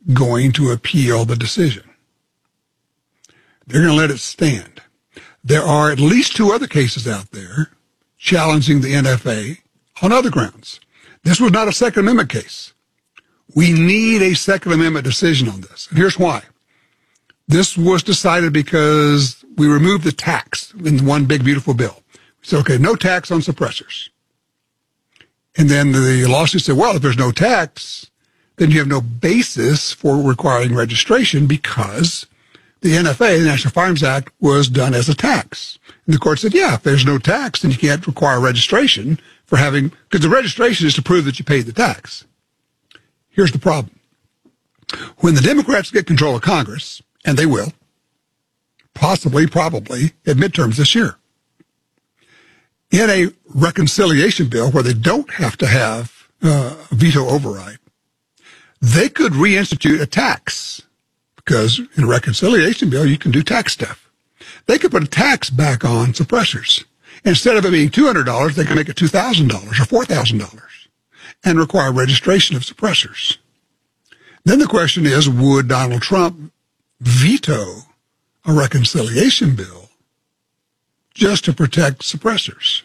going to appeal the decision. They're going to let it stand. There are at least 2 other cases out there challenging the NFA on other grounds. This was not a Second Amendment case. We need a Second Amendment decision on this. And here's why. This was decided because we removed the tax in one big, beautiful bill. We said, okay, no tax on suppressors. And then the lawsuit said, well, if there's no tax, then you have no basis for requiring registration because the NFA, the National Firearms Act, was done as a tax. And the court said, yeah, if there's no tax, then you can't require registration for having, because the registration is to prove that you paid the tax. Here's the problem. When the Democrats get control of Congress, and they will, possibly, probably, at midterms this year, in a reconciliation bill where they don't have to have a veto override, they could reinstitute a tax because in a reconciliation bill, you can do tax stuff. They could put a tax back on suppressors. Instead of it being $200, they can make it $2,000 or $4,000 and require registration of suppressors. Then the question is, would Donald Trump veto a reconciliation bill just to protect suppressors?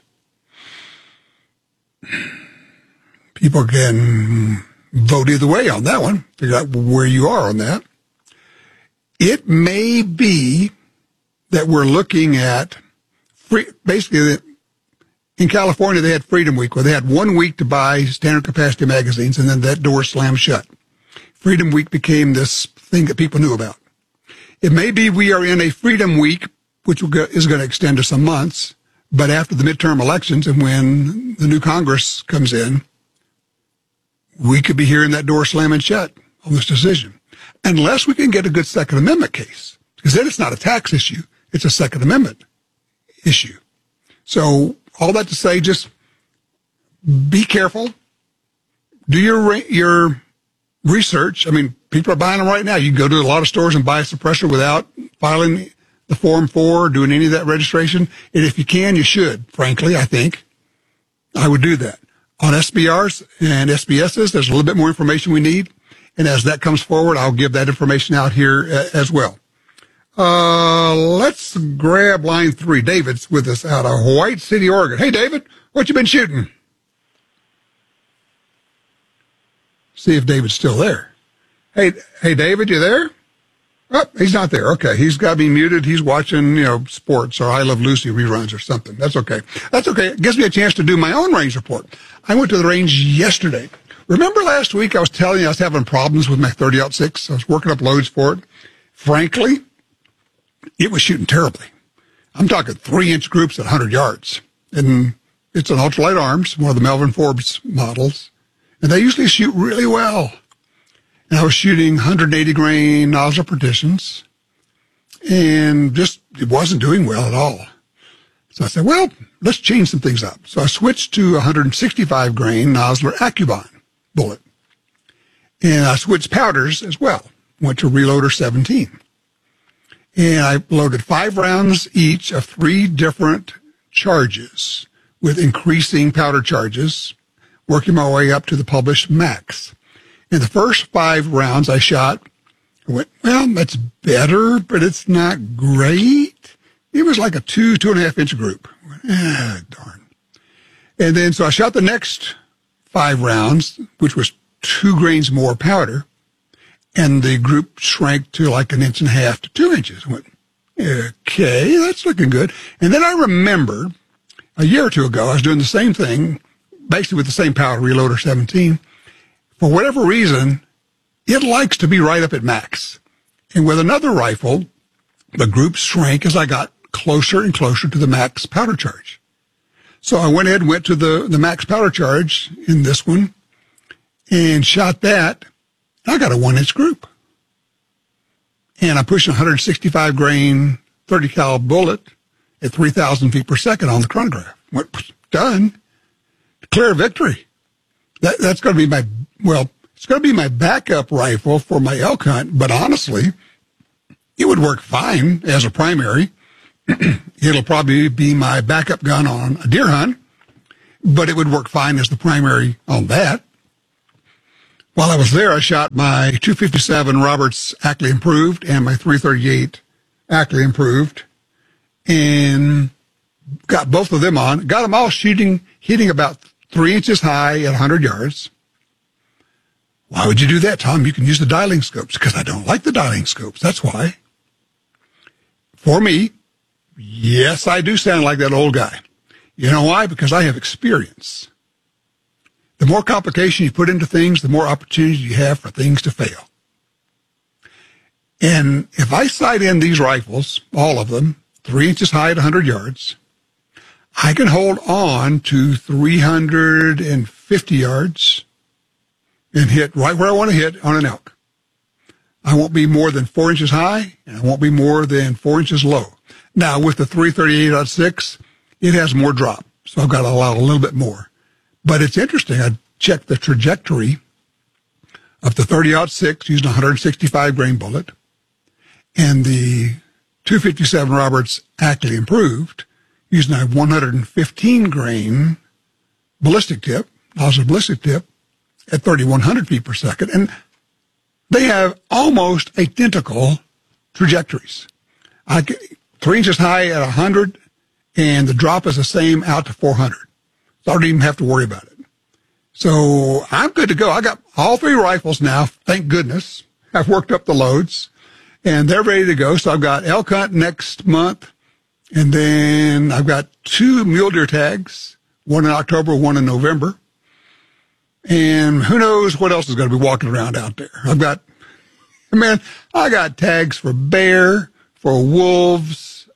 People can vote either way on that one, figure out where you are on that. It may be that we're looking at basically in California, they had Freedom Week where they had 1 week to buy standard capacity magazines and then that door slammed shut. Freedom Week became this thing that people knew about. It may be we are in a Freedom Week, which is going to extend to some months, but after the midterm elections and when the new Congress comes in, we could be hearing that door slamming shut on this decision. Unless we can get a good Second Amendment case, because then it's not a tax issue, it's a Second Amendment issue. So all that to say, just be careful. Do your research. I mean, people are buying them right now. You can go to a lot of stores and buy a suppressor without filing the Form 4, doing any of that registration. And if you can, you should. Frankly, I think I would do that. On SBRs and SBSs, there's a little bit more information we need. And as that comes forward, I'll give that information out here as well. Let's grab line 3. David's with us out of White City, Oregon. Hey, David, what you been shooting? See if David's still there. Hey, David, you there? Oh, he's not there. Okay. He's got to be muted. He's watching, sports or I Love Lucy reruns or something. That's okay. That's okay. It gives me a chance to do my own range report. I went to the range yesterday. Remember last week I was telling you I was having problems with my 30-06? I was working up loads for it. Frankly, it was shooting terribly. I'm talking 3-inch groups at 100 yards. And it's an ultralight arms, one of the Melvin Forbes models. And they usually shoot really well. And I was shooting 180 grain nozzle partitions. And just, it wasn't doing well at all. So I said, well, let's change some things up. So I switched to 165 grain Nosler Accubon bullet. And I switched powders as well. Went to Reloader 17. And I loaded 5 rounds each of 3 different charges with increasing powder charges, working my way up to the published max. In the first 5 rounds I shot, I went, well, that's better, but it's not great. It was like a 2.5 inch group. I went, darn. And then, so I shot the next 5 rounds, which was 2 grains more powder, and the group shrank to like 1.5 inches to 2 inches. I went, okay, that's looking good. And then I remembered a year or 2 ago, I was doing the same thing, basically with the same powder, Reloader 17. For whatever reason, it likes to be right up at max. And with another rifle, the group shrank as I got closer and closer to the max powder charge. So I went ahead and went to the max powder charge in this one and shot that. I got a 1-inch group. And I'm pushing 165 grain 30 cal bullet at 3,000 feet per second on the chronograph. Went, done. Clear victory. That's going to be it's going to be my backup rifle for my elk hunt, but honestly, it would work fine as a primary. It'll probably be my backup gun on a deer hunt, but it would work fine as the primary on that. While I was there, I shot my 257 Roberts Ackley Improved and my 338 Ackley Improved, and got both of them on. Got them all hitting about 3 inches high at 100 yards. Why would you do that, Tom? You can use the dialing scopes. Because I don't like the dialing scopes. That's why. For me, yes, I do sound like that old guy. You know why? Because I have experience. The more complication you put into things, the more opportunities you have for things to fail. And if I sight in these rifles, all of them, 3 inches high at 100 yards, I can hold on to 350 yards and hit right where I want to hit on an elk. I won't be more than 4 inches high, and I won't be more than 4 inches low. Now, with the 338-06, it has more drop, so I've got to allow a little bit more. But it's interesting. I checked the trajectory of the 30-06 using a 165 grain bullet, and the 257 Roberts Ackley Improved using a 115 grain ballistic tip, nozzle ballistic tip, at 3,100 feet per second, and they have almost identical trajectories. 3 inches high at 100, and the drop is the same out to 400. So I don't even have to worry about it. So I'm good to go. I got all three rifles now, thank goodness. I've worked up the loads, and they're ready to go. So I've got elk hunt next month, and then I've got 2 mule deer tags, one in October, one in November. And who knows what else is going to be walking around out there. I got tags for bear, for wolves.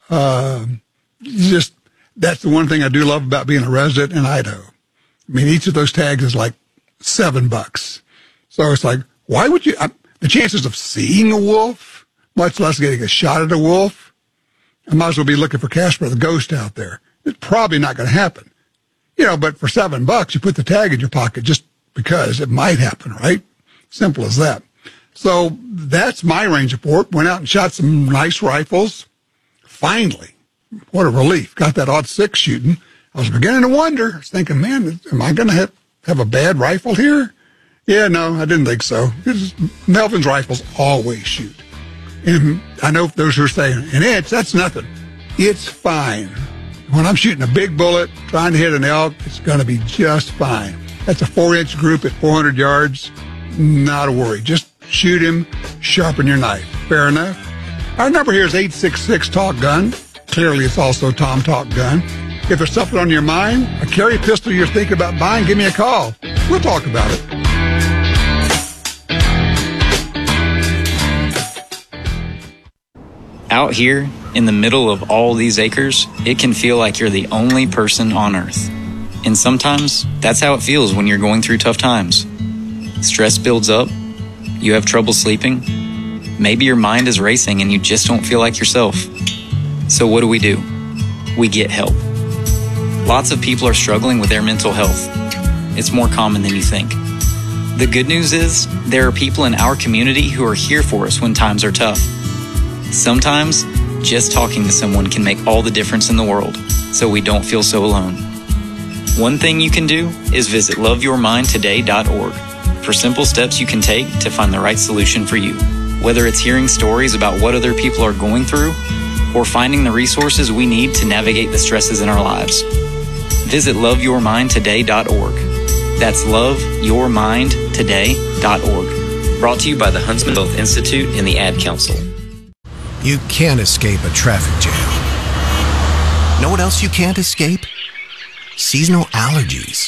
That's the one thing I do love about being a resident in Idaho. I mean, each of those tags is like $7. So it's like, why would you, the chances of seeing a wolf, much less getting a shot at a wolf, I might as well be looking for Casper the Ghost out there. It's probably not going to happen. But for $7, you put the tag in your pocket just because it might happen, right? Simple as that. So that's my range report. Went out and shot some nice rifles. Finally, what a relief. Got that .06 shooting. I was beginning to wonder. I was thinking, man, am I going to have a bad rifle here? Yeah, no, I didn't think so. Melvin's rifles always shoot. And I know those who are saying, that's nothing. It's fine. When I'm shooting a big bullet, trying to hit an elk, it's going to be just fine. That's a 4-inch group at 400 yards. Not a worry. Just shoot him, sharpen your knife. Fair enough? Our number here is 866-TALK-GUN. Clearly, it's also Tom Talk Gun. If there's something on your mind, a carry pistol you're thinking about buying, give me a call. We'll talk about it. Out here, in the middle of all these acres, it can feel like you're the only person on Earth. And sometimes, that's how it feels when you're going through tough times. Stress builds up, you have trouble sleeping, maybe your mind is racing and you just don't feel like yourself. So what do? We get help. Lots of people are struggling with their mental health. It's more common than you think. The good news is, there are people in our community who are here for us when times are tough. Sometimes, just talking to someone can make all the difference in the world, so we don't feel so alone. One thing you can do is visit loveyourmindtoday.org for simple steps you can take to find the right solution for you. Whether it's hearing stories about what other people are going through, or finding the resources we need to navigate the stresses in our lives. Visit loveyourmindtoday.org. That's loveyourmindtoday.org. Brought to you by the Huntsman Health Institute and the Ad Council. You can't escape a traffic jam. Know what else you can't escape? Seasonal allergies.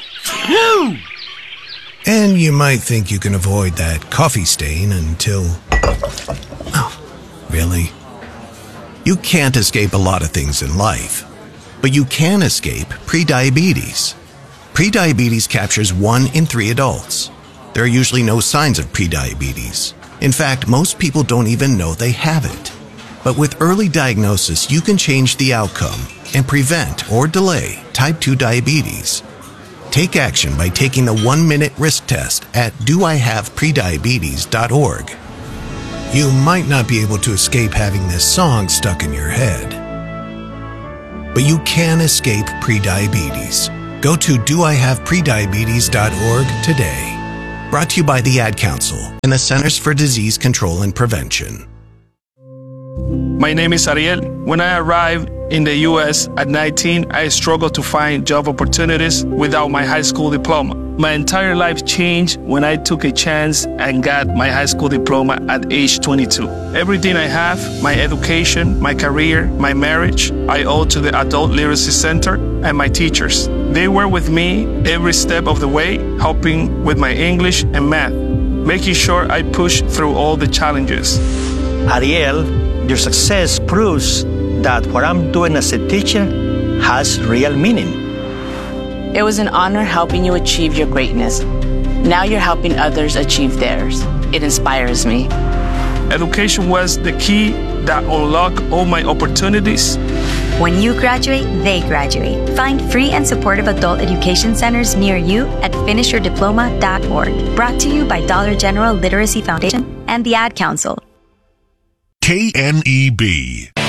And you might think you can avoid that coffee stain until... Oh, really? You can't escape a lot of things in life, but you can escape prediabetes. Prediabetes captures 1 in 3 adults. There are usually no signs of prediabetes. In fact, most people don't even know they have it. But with early diagnosis, you can change the outcome and prevent or delay type 2 diabetes. Take action by taking the 1-minute risk test at doihaveprediabetes.org. You might not be able to escape having this song stuck in your head, but you can escape prediabetes. Go to doihaveprediabetes.org today. Brought to you by the Ad Council and the Centers for Disease Control and Prevention. My name is Ariel. When I arrived in the U.S. at 19, I struggled to find job opportunities without my high school diploma. My entire life changed when I took a chance and got my high school diploma at age 22. Everything I have, my education, my career, my marriage, I owe to the Adult Literacy Center and my teachers. They were with me every step of the way, helping with my English and math, making sure I pushed through all the challenges. Ariel, your success proves that what I'm doing as a teacher has real meaning. It was an honor helping you achieve your greatness. Now you're helping others achieve theirs. It inspires me. Education was the key that unlocked all my opportunities. When you graduate, they graduate. Find free and supportive adult education centers near you at finishyourdiploma.org. Brought to you by Dollar General Literacy Foundation and the Ad Council. KNEB.